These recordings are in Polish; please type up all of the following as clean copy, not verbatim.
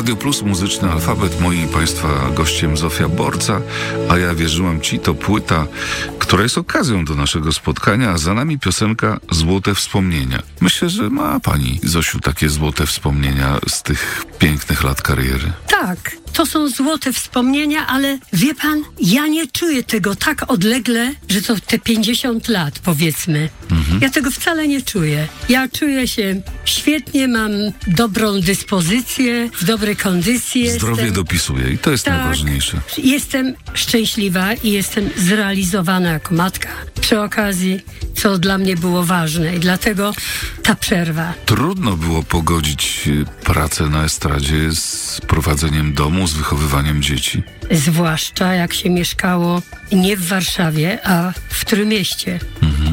Radio Plus, Muzyczny Alfabet. Moim Państwa gościem Zofia Borca, a ja wierzyłam Ci, to płyta, która jest okazją do naszego spotkania, a za nami piosenka Złote Wspomnienia. Myślę, że ma Pani, Zosiu, takie złote wspomnienia z tych pięknych lat kariery. Tak, to są złote wspomnienia, ale wie pan, ja nie czuję tego tak odlegle, że to te 50 lat, powiedzmy. Ja tego wcale nie czuję. Ja czuję się świetnie, mam dobrą dyspozycję, w dobrej kondycji. Zdrowie dopisuje i to jest najważniejsze. Jestem szczęśliwa i jestem zrealizowana jako matka przy okazji, co dla mnie było ważne i dlatego ta przerwa. Trudno było pogodzić pracę na estradzie z prowadzeniem domu, z wychowywaniem dzieci. Zwłaszcza jak się mieszkało nie w Warszawie, a w Trójmieście.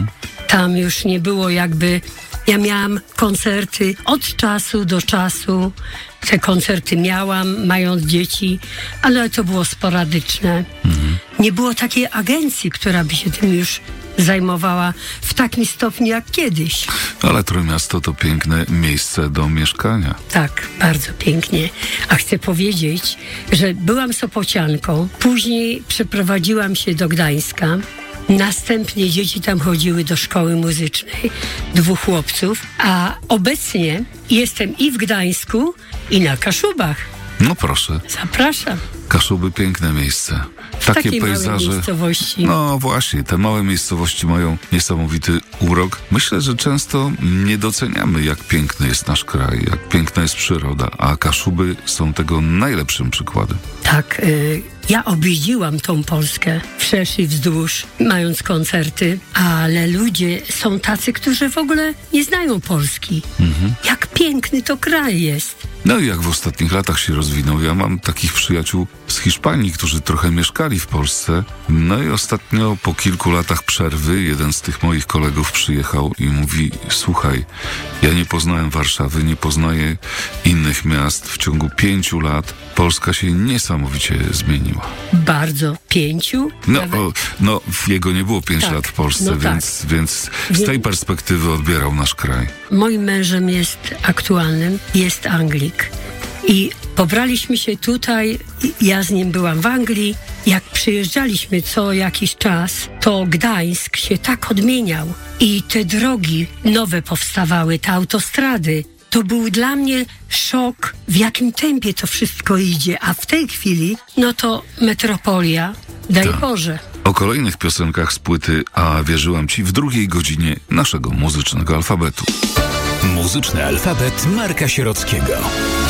Tam już nie było jakby... Ja miałam koncerty od czasu do czasu. Te koncerty miałam, mając dzieci, ale to było sporadyczne. Nie było takiej agencji, która by się tym już zajmowała w takim stopniu jak kiedyś. Ale Trójmiasto to piękne miejsce do mieszkania. Tak, bardzo pięknie. A chcę powiedzieć, że byłam Sopocianką, później przeprowadziłam się do Gdańska. Następnie dzieci tam chodziły do szkoły muzycznej, 2 chłopców, a obecnie jestem i w Gdańsku, i na Kaszubach. No proszę. Zapraszam. Kaszuby, piękne miejsce. Takie pejzaże. Małej miejscowości. No właśnie, te małe miejscowości mają niesamowity urok. Myślę, że często nie doceniamy, jak piękny jest nasz kraj, jak piękna jest przyroda, a Kaszuby są tego najlepszym przykładem. Tak, ja objeździłam tą Polskę wszerz i wzdłuż, mając koncerty, ale ludzie są tacy, którzy w ogóle nie znają Polski. Jak piękny to kraj jest. No i jak w ostatnich latach się rozwinął. Ja mam takich przyjaciół z Hiszpanii, którzy trochę mieszkali w Polsce. No i ostatnio po kilku latach przerwy jeden z tych moich kolegów przyjechał i mówi: słuchaj, ja nie poznałem Warszawy, nie poznaję innych miast. W ciągu 5 lat Polska się niesamowicie zmieniła. Bardzo. 5? No, jego nie było 5 lat w Polsce, więc z tej perspektywy odbierał nasz kraj. Moim mężem aktualnym jest Anglik. I pobraliśmy się tutaj, ja z nim byłam w Anglii. Jak przyjeżdżaliśmy co jakiś czas, to Gdańsk się tak odmieniał. I te drogi nowe powstawały, te autostrady. To był dla mnie szok, w jakim tempie to wszystko idzie. A w tej chwili, no to metropolia, daj Boże. O kolejnych piosenkach z płyty A wierzyłam Ci w drugiej godzinie naszego muzycznego alfabetu. Muzyczny alfabet Marka Sierockiego.